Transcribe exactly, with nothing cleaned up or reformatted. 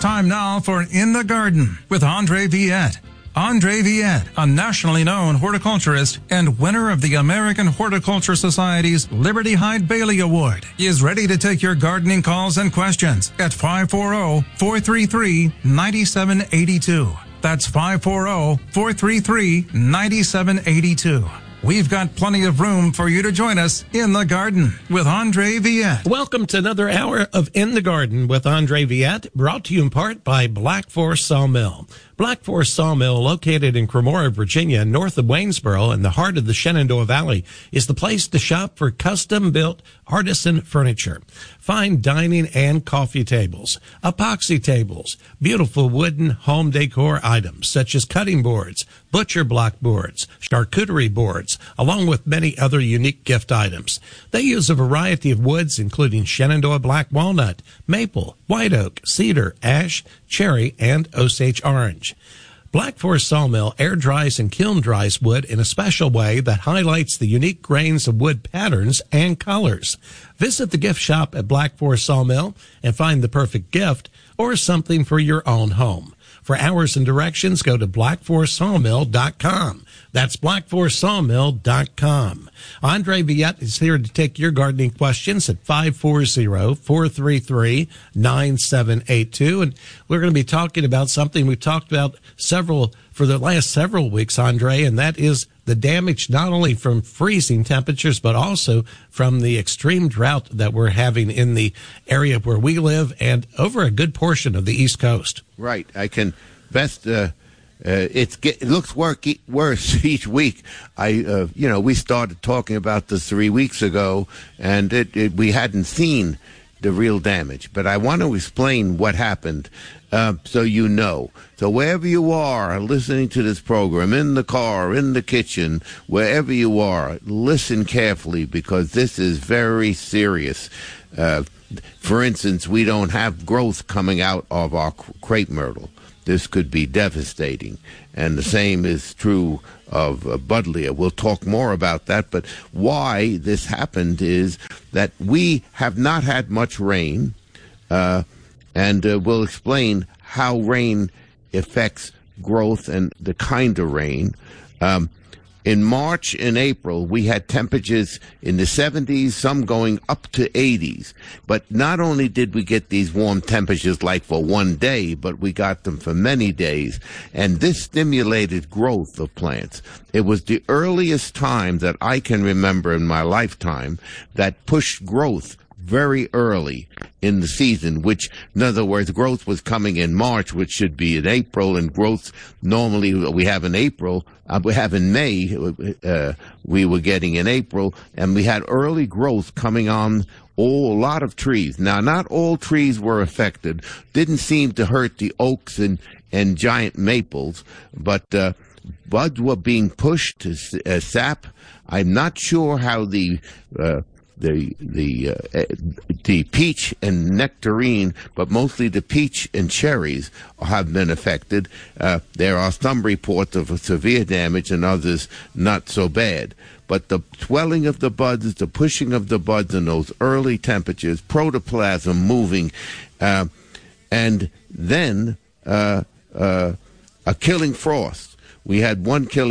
time now for In the Garden with Andre Viette. Andre Viette, a nationally known horticulturist and winner of the American Horticulture Society's Liberty Hyde Bailey Award, is ready to take your gardening calls and questions at five four zero, four three three, nine seven eight two. That's five four zero, four three three, nine seven eight two. We've got plenty of room for you to join us in the garden with Andre Viette. Welcome to another hour of In the Garden with Andre Viette, brought to you in part by Black Forest Sawmill. Black Forest Sawmill, located in Cremora, Virginia, north of Waynesboro in the heart of the Shenandoah Valley, is the place to shop for custom-built artisan furniture. Fine dining and coffee tables, epoxy tables, beautiful wooden home decor items such as cutting boards, butcher block boards, charcuterie boards, along with many other unique gift items. They use a variety of woods, including Shenandoah black walnut, maple, white oak, cedar, ash, cherry, and Osage orange. Black Forest Sawmill air dries and kiln dries wood in a special way that highlights the unique grains of wood patterns and colors. Visit the gift shop at Black Forest Sawmill and find the perfect gift or something for your own home. For hours and directions, go to black forest sawmill dot com. That's black forest sawmill dot com. Andre Viette is here to take your gardening questions at five four zero, four three three, nine seven eight two. And we're going to be talking about something we've talked about several for the last several weeks, Andre, and that is the damage not only from freezing temperatures, but also from the extreme drought that we're having in the area where we live and over a good portion of the East Coast. Right. I can best, uh, uh, it's get, it looks work, worse each week. I, uh, you know, we started talking about this three weeks ago, and it, it, we hadn't seen the real damage. But I want to explain what happened uh, so you know. So wherever you are listening to this program, in the car, in the kitchen, wherever you are, listen carefully because this is very serious. Uh, for instance, we don't have growth coming out of our crepe myrtle. This could be devastating. And the same is true of uh, buddleia. We'll talk more about that. But why this happened is that we have not had much rain, uh, and uh, we'll explain how rain affects growth and the kind of rain. Um, in March and April, we had temperatures in the seventies, some going up to eighties. But not only did we get these warm temperatures like for one day, but we got them for many days. And this stimulated growth of plants. It was the earliest time that I can remember in my lifetime that pushed growth very early in the season, which, in other words, growth was coming in March, which should be in April, and growth normally we have in April, uh, we have in May, uh, we were getting in April, and we had early growth coming on oh, a lot of trees. Now, not all trees were affected, didn't seem to hurt the oaks and, and giant maples, but uh, buds were being pushed to uh, sap. I'm not sure how the uh, the the uh, the peach and nectarine, but mostly the peach and cherries have been affected. Uh, there are some reports of severe damage and others not so bad. But the swelling of the buds, the pushing of the buds in those early temperatures, protoplasm moving, uh, and then uh, uh, a killing frost. We had one killing